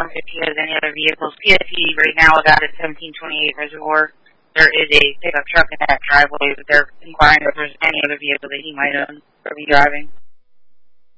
if he has any other vehicles. PSE right now is out at 1728 Reservoir. There is a pickup truck in that driveway, but they're inquiring if there's any other vehicle that he might own or be driving.